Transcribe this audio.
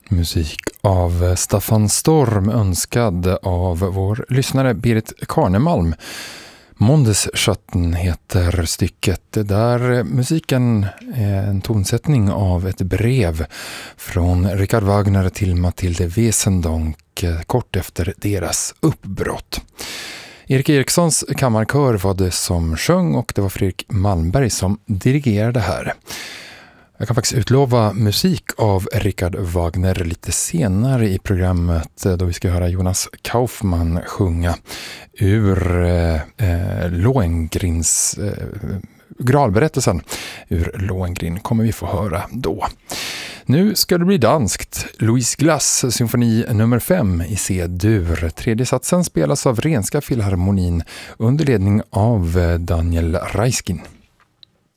Musik av Staffan Storm önskad av vår lyssnare Berit Karnemalm. Måndesskötten heter stycket där musiken är en tonsättning av ett brev från Richard Wagner till Mathilde Wesendonck kort efter deras uppbrott. Erik Erikssons kammarkör var det som sjöng och det var Fredrik Malmberg som dirigerade här. Jag kan faktiskt utlova musik av Richard Wagner lite senare i programmet då vi ska höra Jonas Kaufmann sjunga ur Lohengrins gralberättelsen. Ur Lohengrin kommer vi få höra då. Nu ska det bli danskt. Louise Glass symfoni nummer 5 i C-dur. Tredje satsen spelas av Renska Filharmonin under ledning av Daniel Raiskin.